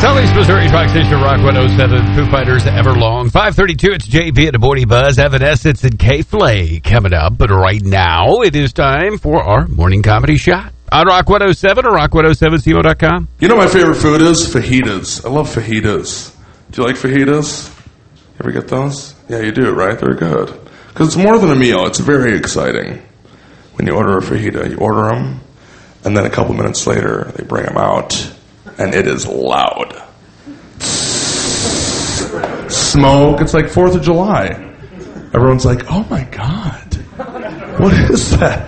Southeast Missouri's rock station, Rock 107, Foo Fighters, Everlong. 5:32, it's JP at the Morning Buzz, Evanescence and K-Flay coming up. But right now, it is time for our morning comedy shot on Rock 107 or rock107cmo.com. You know my favorite food is? Fajitas. I love fajitas. Do you like fajitas? You ever get those? Yeah, you do, right? They're good. Because it's more than a meal. It's very exciting. When you order a fajita, you order them, and then a couple minutes later, they bring them out, and it is loud. Smoke. It's like 4th of July. Everyone's like, oh my God. What is that?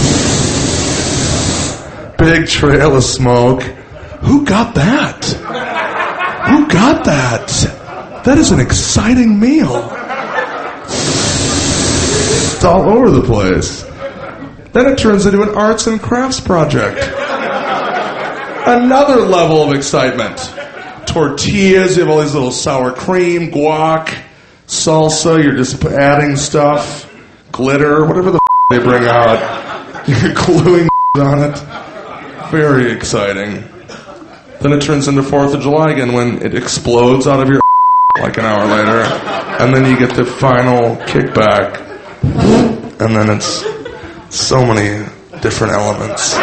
Big trail of smoke. Who got that? Who got that? That is an exciting meal. It's all over the place. Then it turns into an arts and crafts project. Another level of excitement. Tortillas, you have all these little sour cream, guac, salsa, you're just adding stuff, glitter, whatever the they bring out. You're gluing on it. Very exciting. Then it turns into 4th of July again when it explodes out of your like an hour later. And then you get the final kickback. And then it's so many different elements.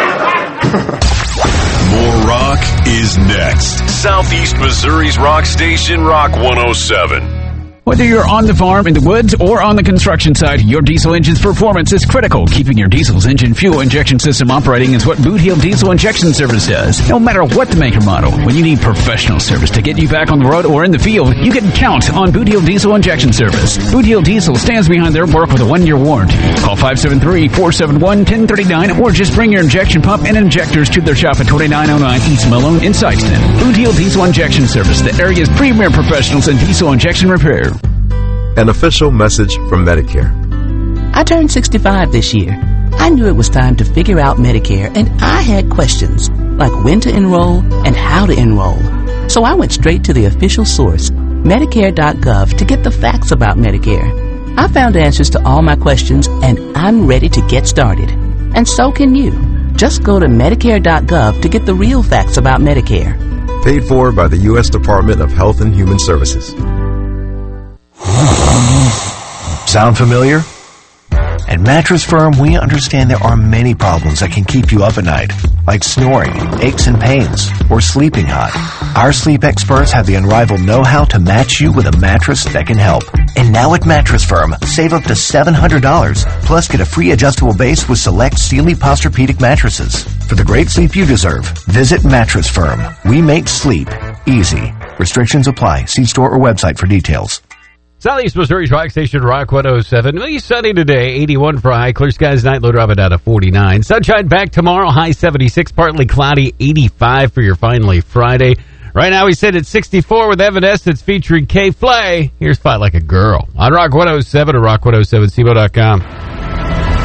More rock is next. Southeast Missouri's rock station, Rock 107. Whether you're on the farm, in the woods, or on the construction site, your diesel engine's performance is critical. Keeping your diesel's engine fuel injection system operating is what Boot Hill Diesel Injection Service does. No matter what the make or model, when you need professional service to get you back on the road or in the field, you can count on Boot Hill Diesel Injection Service. Boot Hill Diesel stands behind their work with a 1-year warranty. Call 573-471-1039 or just bring your injection pump and injectors to their shop at 2909 East Malone in Sikeston. Boot Hill Diesel Injection Service, the area's premier professionals in diesel injection repair. An official message from Medicare. I turned 65 this year. I knew it was time to figure out Medicare, and I had questions, like when to enroll and how to enroll. So I went straight to the official source, Medicare.gov, to get the facts about Medicare. I found answers to all my questions, and I'm ready to get started. And so can you. Just go to Medicare.gov to get the real facts about Medicare. Paid for by the U.S. Department of Health and Human Services. Sound familiar? At Mattress Firm, we understand there are many problems that can keep you up at night, like snoring, aches and pains, or sleeping hot. Our sleep experts have the unrivaled know-how to match you with a mattress that can help. And now at Mattress Firm, save up to $700, plus get a free adjustable base with select Sealy Posturepedic mattresses. For the great sleep you deserve, visit Mattress Firm. We make sleep easy. Restrictions apply. See store or website for details. Southeast Missouri's rock station, Rock 107. It'll be sunny today, 81 for high. Clear skies tonight, low dropping down to 49. Sunshine back tomorrow, high 76, partly cloudy, 85 for your finally Friday. Right now we sit at 64 with Evanescence featuring K-Flay. Here's Fight Like a Girl on Rock 107 or rock107cmo.com.